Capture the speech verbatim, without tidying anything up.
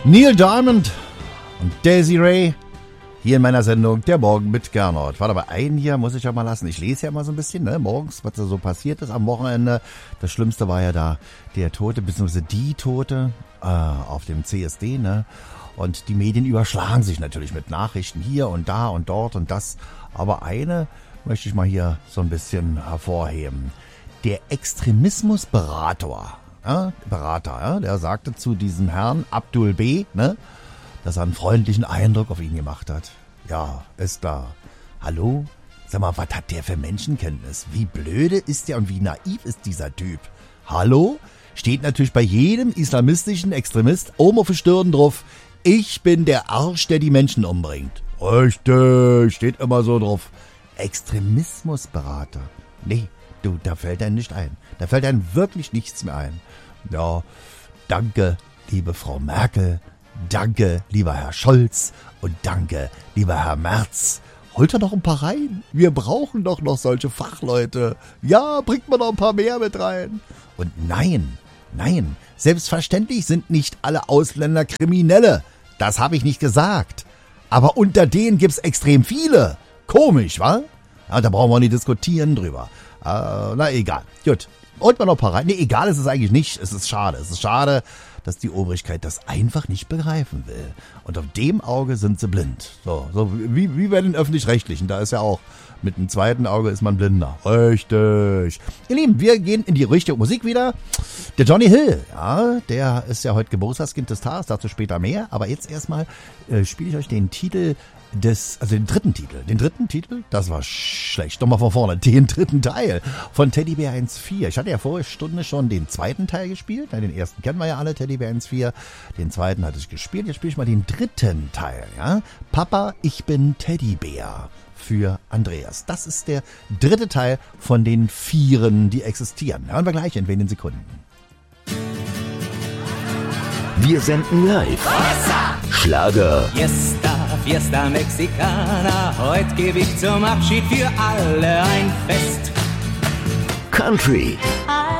Neil Diamond und Desiree hier in meiner Sendung Der Morgen mit Gernot. Warte mal, einen hier muss ich ja mal lassen. Ich lese ja mal so ein bisschen, ne, morgens, was da so passiert ist am Wochenende. Das Schlimmste war ja da der Tote, beziehungsweise die Tote äh, auf dem C S D, ne. Und die Medien überschlagen sich natürlich mit Nachrichten hier und da und dort und das. Aber eine möchte ich mal hier so ein bisschen hervorheben. Der Extremismusberater, ja, Berater, ja, der sagte zu diesem Herrn Abdul B., ne, dass er einen freundlichen Eindruck auf ihn gemacht hat. Ja, ist klar. Hallo? Sag mal, was hat der für Menschenkenntnis? Wie blöde ist der und wie naiv ist dieser Typ? Hallo? Steht natürlich bei jedem islamistischen Extremist oben auf der Stirn drauf, ich bin der Arsch, der die Menschen umbringt. Richtig, steht immer so drauf. Extremismusberater. Nee, du, da fällt einem nicht ein. Da fällt einem wirklich nichts mehr ein. Ja, danke, liebe Frau Merkel. Danke, lieber Herr Scholz. Und danke, lieber Herr Merz. Holt er noch ein paar rein? Wir brauchen doch noch solche Fachleute. Ja, bringt mal noch ein paar mehr mit rein. Und nein, nein, selbstverständlich sind nicht alle Ausländer Kriminelle. Das habe ich nicht gesagt. Aber unter denen gibt's extrem viele. Komisch, wa? Ja, da brauchen wir nicht diskutieren drüber. Äh, na, egal. Gut. Holt mal noch ein paar rein. Nee, egal ist es eigentlich nicht. Es ist schade. Es ist schade, dass die Obrigkeit das einfach nicht begreifen will. Und auf dem Auge sind sie blind. So, so wie, wie bei den Öffentlich-Rechtlichen. Da ist ja auch, mit dem zweiten Auge ist man blinder. Richtig. Ihr Lieben, wir gehen in die richtige Musik wieder. Der Johnny Hill, ja, der ist ja heute Geburtstagskind des Tages, dazu später mehr. Aber jetzt erstmal äh, spiele ich euch den Titel des, also den dritten Titel. Den dritten Titel, das war schlecht. Nochmal von vorne. Den dritten Teil von Teddybär eins vier. Ich hatte ja vorige Stunde schon den zweiten Teil gespielt. Den ersten kennen wir ja alle, Teddybär eins vier. Den zweiten hatte ich gespielt. Jetzt spiele ich mal den dritten Teil, ja. Papa, ich bin Teddybär. Für Andreas. Das ist der dritte Teil von den Vieren, die existieren. Hören wir gleich in wenigen Sekunden. Wir senden live. Schlager. Fiesta, Fiesta Mexicana. Heute gebe ich zum Abschied für alle ein Fest. Country.